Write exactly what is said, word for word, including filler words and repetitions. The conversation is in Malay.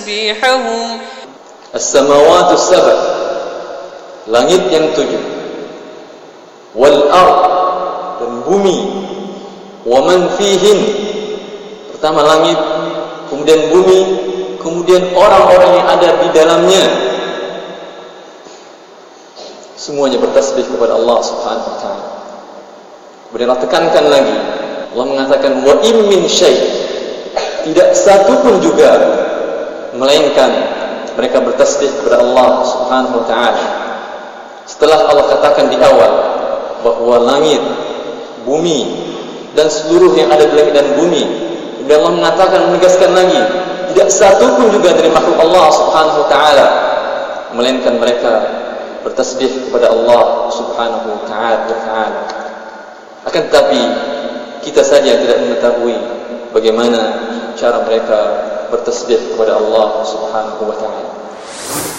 تسبيحهم As-samawatu sab'a, langit yang tujuh, wal ard, dan bumi, wa man fihin, pertama langit, kemudian bumi, kemudian orang-orang yang ada di dalamnya, semuanya bertasbih kepada Allah Subhanahu wa taala. Kemudian Allah tekankan lagi, Allah mengatakan wa im min syai', tidak satu pun juga melainkan mereka bertasbih kepada Allah Subhanahu wa taala. Setelah Allah katakan di awal bahwa langit, bumi dan seluruh yang ada di langit dan bumi, kemudian Allah mengatakan, menegaskan lagi, tidak satu pun juga dari makhluk Allah Subhanahu wa taala melainkan mereka bertasbih kepada Allah Subhanahu wa taala. Akan tetapi kita saja tidak mengetahui bagaimana cara mereka bertasbih kepada Allah Subhanahu wa taala.